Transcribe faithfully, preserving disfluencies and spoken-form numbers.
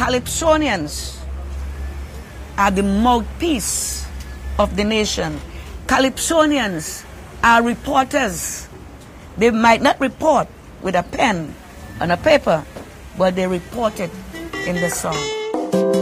Calypsonians are the mouthpiece of the nation. Calypsonians are reporters. They might not report with a pen and a paper, but they report it in the song.